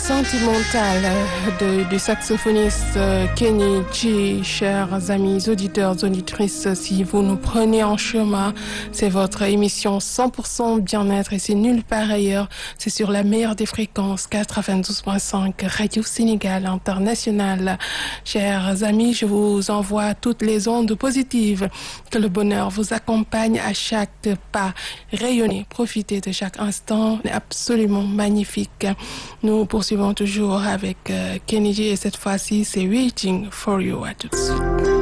sentimentale du saxophoniste Kenny G. Chers amis auditeurs, auditrices, si vous nous prenez en chemin, c'est votre émission 100% bien-être et c'est nulle part ailleurs. C'est sur la meilleure des fréquences, 92.5, Radio Sénégal International. Chers amis, je vous envoie toutes les ondes positives. Que le bonheur vous accompagne à chaque pas. Rayonnez, profitez de chaque instant absolument magnifique. Nous poursuivons toujours avec Kenny G et cette fois-ci c'est Waiting for You. À tout de suite.